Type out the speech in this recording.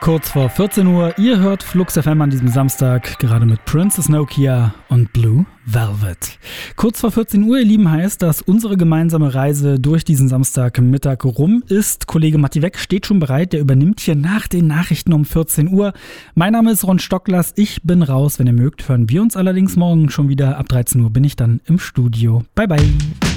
Kurz vor 14 Uhr, ihr hört Flux FM an diesem Samstag, gerade mit Princess Nokia und Blue Velvet. Kurz vor 14 Uhr, ihr Lieben, heißt, dass unsere gemeinsame Reise durch diesen Samstagmittag rum ist. Kollege Matti Weck steht schon bereit, der übernimmt hier nach den Nachrichten um 14 Uhr. Mein Name ist Ron Stocklas, ich bin raus. Wenn ihr mögt, hören wir uns allerdings morgen schon wieder. Ab 13 Uhr bin ich dann im Studio. Bye, bye.